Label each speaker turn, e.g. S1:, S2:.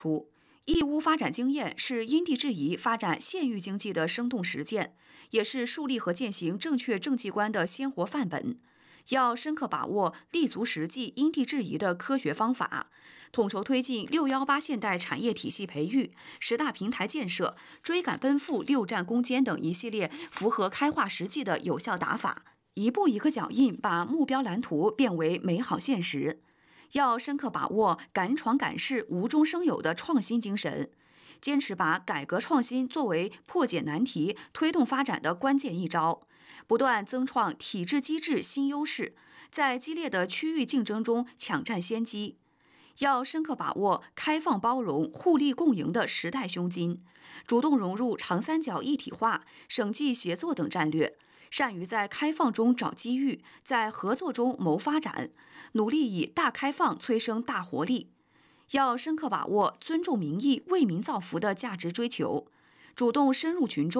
S1: 义乌发展经验是因地制宜发展县域经济的生动实践，也是树立和践行正确政绩观的鲜活范本。要深刻把握立足实际、因地制宜的科学方法，统筹推进618现代产业体系培育、10大平台建设、追赶奔赴6站攻坚等一系列符合开化实际的有效打法，一步一个脚印，把目标蓝图变为美好现实。要深刻把握敢闯敢试、无中生有的创新精神，坚持把改革创新作为破解难题、推动发展的关键一招，不断增创体制机制新优势，在激烈的区域竞争中抢占先机。要深刻把握开放包容、互利共赢的时代胸襟，主动融入长三角一体化、省际协作等战略，善于在开放中找机遇，在合作中谋发展，努力以大开放催生大活力。要深刻把握尊重民意、为民造福的价值追求，主动深入群众，